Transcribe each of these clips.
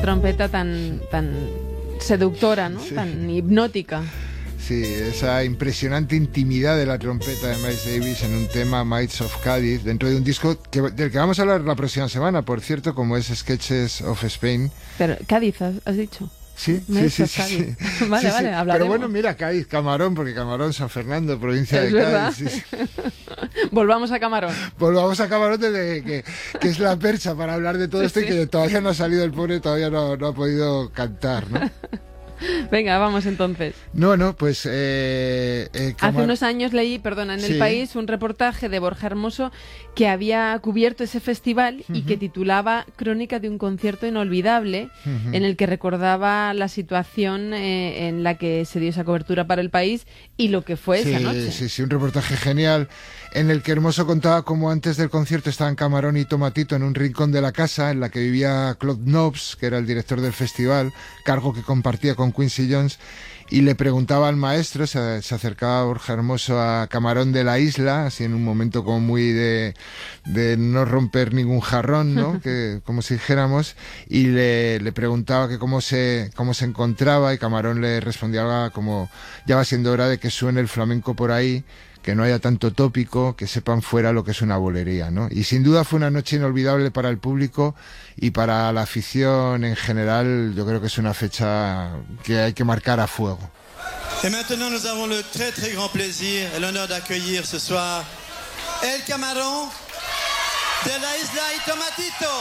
esa trompeta tan seductora, ¿no? Sí. Tan hipnótica. Sí, esa impresionante intimidad de la trompeta de Miles Davis en un tema, Mites of Cádiz, dentro de un disco del que vamos a hablar la próxima semana, por cierto, como es Sketches of Spain. Pero Cádiz, has dicho. Sí. Vale, hablaremos. Pero bueno, mira, Cádiz, Camarón, porque Camarón, San Fernando, provincia Es de verdad. Cádiz. Sí. Volvamos a Camarón. Volvamos a Camarón, que es la percha para hablar de todo esto y que todavía no ha salido el pobre, todavía no ha podido cantar, ¿no? Venga, vamos entonces. No, pues... Hace unos años leí, perdona, en Sí. El País un reportaje de Borja Hermoso que había cubierto ese festival y que titulaba Crónica de un concierto inolvidable, en el que recordaba la situación en la que se dio esa cobertura para El País y lo que fue esa noche. Sí, un reportaje genial en el que Hermoso contaba cómo antes del concierto estaban Camarón y Tomatito en un rincón de la casa en la que vivía Claude Nobs, que era el director del festival, cargo que compartía con Quincy Jones, y le preguntaba al maestro, se acercaba Borja Hermoso a Camarón de la Isla, así en un momento como muy de no romper ningún jarrón, ¿no? Que, como si dijéramos, y le preguntaba que cómo se encontraba, y Camarón le respondía algo como: ya va siendo hora de que suene el flamenco por ahí, que no haya tanto tópico, que sepan fuera lo que es una bolería, ¿no? Y sin duda fue una noche inolvidable para el público y para la afición en general. Yo creo que es una fecha que hay que marcar a fuego. Et maintenant, nous avons le très très grand plaisir et l'honneur d'accueillir ce soir El Camarón de la Isla y Tomatito.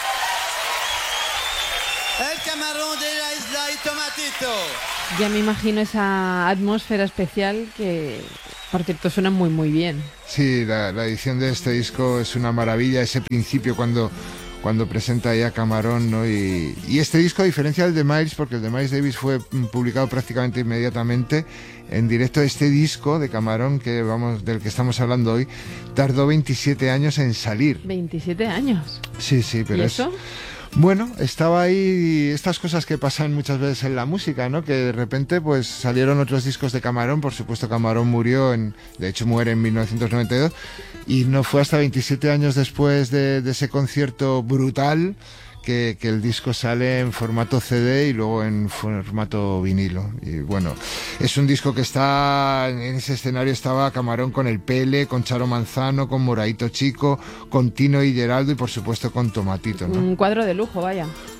El Camarón de la Isla y Tomatito. Ya me imagino esa atmósfera especial que, por cierto, suena muy muy bien. Sí, la edición de este disco es una maravilla, ese principio cuando presenta ya Camarón, ¿no? Y este disco, a diferencia del de Miles, porque el de Miles Davis fue publicado prácticamente inmediatamente en directo, este disco de Camarón del que estamos hablando hoy tardó 27 años en salir. 27 años. Sí, pero ¿Y eso? Bueno, estaba ahí estas cosas que pasan muchas veces en la música, ¿no? Que de repente pues salieron otros discos de Camarón. Por supuesto, Camarón de hecho muere en 1992, y no fue hasta 27 años después de ese concierto brutal que el disco sale en formato CD y luego en formato vinilo. Y bueno, es un disco que en ese escenario estaba Camarón con el Pele, con Charo Manzano, con Moraito Chico, con Tino y Geraldo y por supuesto con Tomatito, ¿no? Un cuadro de lujo, vaya.